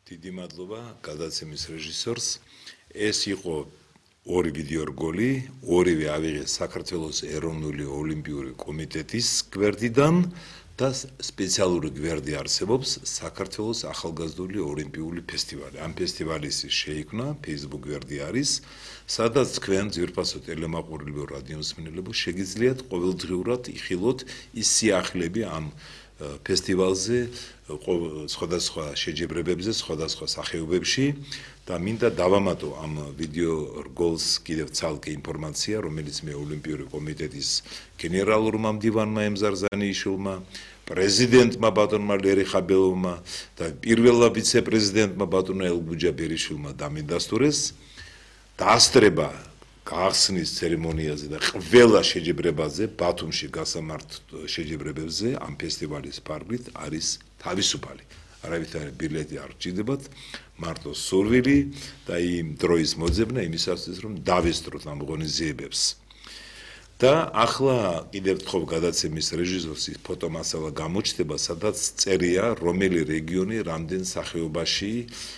დიდი მადლობა გადაცემის რეჟისორს. ეს იყო ორი ვიდეო რგოლი, ორივე ავიღეს საქართველოს ეროვნული ოლიმპიური კომიტეტის გვერდიდან და სპეციალური გვერდი არსებობს საქართველოს ახალგაზრდული ოლიმპიური ფესტივალი. ამ ფესტივალის შეიქმნა Facebook გვერდი არის, სადაც თქვენ ძვირფასო ტელემაყურებლებო რადიომსმენელებო შეგიძლიათ ყოველდღიურად იხილოთ ის სიახლეები ამ ფესტივალზე, სხვადასხვა შეჯიბრებებზე, სხვადასხვა სახეობებში და მინდა დავამატო ამ ვიდეო რგოლს კიდევ ცალკე ინფორმაცია, რომელიც მე ოლიმპიური კომიტეტის გენერალურმა მდივანმა ემზარზანიშვილმა, პრეზიდენტმა ბატონმა ლერი ხაბელოვმა და პირველმა ვიცე-პრეზიდენტმა ბატონმა ელგუჯა ბერიშვილმა დამიდასტურეს დაასწრება გახსნის ცერემონიაზე და ყველა შეჯიბრებაზე, ბათუმში გასამართ შეჯიბრებებზე ამ ფესტივალის ფარგლით არის თავისუფალი. არავითარი ბილეთი არ გჭირდებათ, მარტო სურვილი და იმ დროის მოძებნა იმისათვის, რომ დავესწროთ ამ ღონისძიებებს. და ახლა კიდევ ერთხელ გადაცემის რეჟისორს ფოტომასალა გამოჩნდება, სადაც წერია, რომელი რეგიონი რამდენ სახეობაში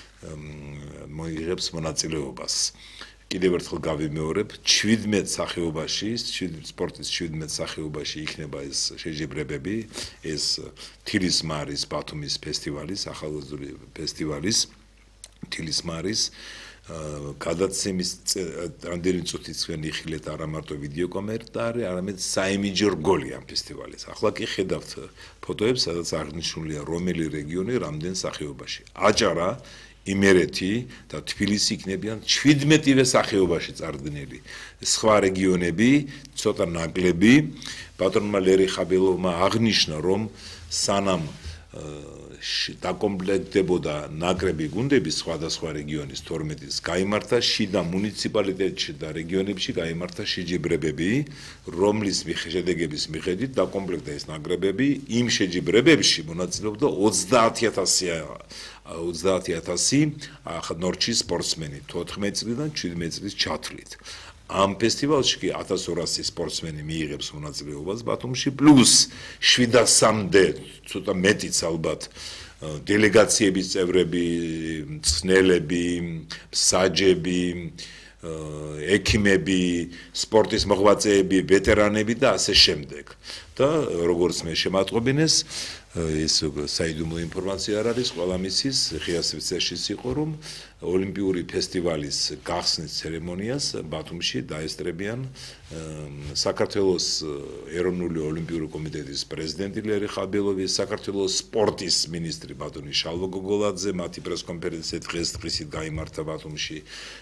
მოიღებს მონაწილეობას. კიდევ ერთხელ გავიმეორებ, 17 სახეობაში, სპორტის 17 სახეობაში იქნება ეს შეჯიბრებები, ეს თილის მარის ბათუმის ფესტივალის, ახალგაზრდული ფესტივალის, თილის მარის გადაცემის რამდენი წუთიც თქვენ იხილეთ არა მარტო ვიდეო კომენტარი, არამედ საიმიჯო რგოლი ამ ფესტივალის. ახლა კი ხედავთ ფოტოებს, სადაც აღნიშნულია რომელი რეგიონი რამდენ სახეობაში. აჭარა, იმერეთი და თბილისი იქნებიან 17-ვე სახეობაში წარდგენილი. სხვა რეგიონები ცოტა ნაკლები. ბატონმა ლერი ხაბელოვმა აღნიშნა, რომ სანამ დაკომპლექტდებოდა ნაკრები გუნდები სხვადასხვა რეგიონის 12-ის გაიმართა შიდა მუნიციპალიტეტში და რეგიონებში გაიმართა შეჯიბრებები, რომლის შედეგების მიხედვით დაკომპლექტდა ეს ნაკრებები, იმ შეჯიბრებებში მონაწილეობდა 30,000 ნორჩი სპორტსმენი 14 წლიდან 17 წლის ჩათვლით. ამ ფესტივალში კი 1200 სპორტსმენი მიიღებს მონაწილეობას ბათუმში, პლუს 700-მდე, ცოტა მეტიც ალბათ, დელეგაციების წევრები, მწვრთნელები, მსაჯები, ექიმები, სპორტის მოღვაწეები, ვეტერანები და ასე შემდეგ. და როგორც მე შემატყობინეს, ეს საიდუმლო ინფორმაცია არ არის, ყველა მისის ღიას ვიცეშიც იყო, რომ ოლიმპიური ფესტივალის გახსნის ცერემონიას ბათუმში დაესწრებიან საქართველოს ეროვნული ოლიმპიური კომიტეტის პრეზიდენტი ლერი ხაბელოვი, საქართველოს სპორტის მინისტრი ბატონი შალვა გოგოლაძე, მათი პრესკონფერენცია დღესდღეობით გაიმართა ბათუმში,